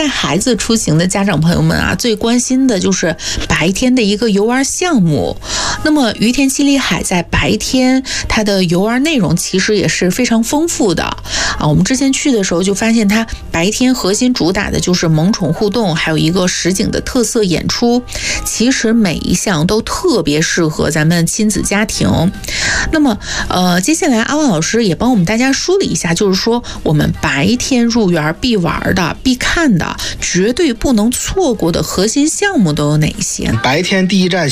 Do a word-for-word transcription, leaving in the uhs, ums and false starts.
带孩子出行的家长朋友们啊，最关心的就是白天的一个游玩项目。那么于田七里海在白天它的游玩内容其实也是非常丰富的啊。我们之前去的时候就发现，它白天核心主打的就是萌宠互动，还有一个实景的特色演出。其实每一项都特别适合咱们亲子家庭。那么呃，接下来阿万老师也帮我们大家梳理一下，就是说我们白天入园必玩的、必看的、绝对不能错过的核心项目都有哪些？ 白天第一站